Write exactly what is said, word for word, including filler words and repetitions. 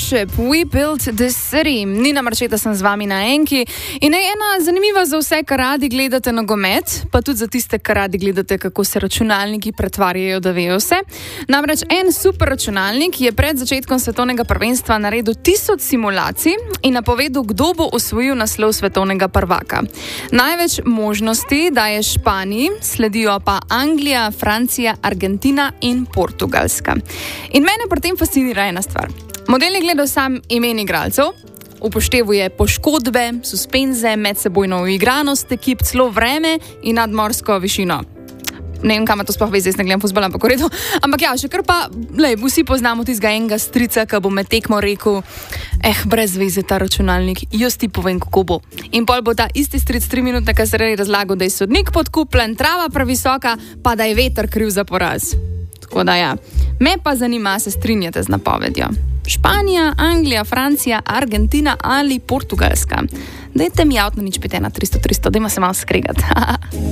Starship, We Built This City. Nina Marčeta sem z vami na Enki. In je ena zanimiva za vse, kar radi gledate nogomet, pa tudi za tiste, kar radi gledate, kako se računalniki pretvarjajo, da vejo vse. Namreč en super računalnik je pred začetkom svetovnega prvenstva naredil tisoč simulacij in napovedal, kdo bo osvojil naslov svetovnega prvaka. Največ možnosti daje Španiji, sledijo pa Anglija, Francija, Argentina in Portugalska. In mene pri tem fascinira ena stvar. Model je gledal sam imen igralcev, upoštevuje poškodbe, suspenze, medsebojno uigranost ekip, celo vreme in nadmorsko višino. Ne vem, kam to sploh veze, jaz ne gledam fuzbala, ampak v redu. Ampak ja, še kar pa, lej, vsi poznamo tistega enega strica, ki bo med tekmo rekel, eh, brez veze ta računalnik, jaz ti povem, kako bo. In pol bo ta isti stric tri minute kasneje razlagal, da je sodnik podkupljen, trava previsoka, pa da je veter kriv za poraz. Tako da ja, me pa zanima, se strinjate z napovedjo. Španija, Anglija, Francija, Argentina ali Portugalska. Dajte mi avto na nič pet ena tristo tristo, dajmo se malo skregati.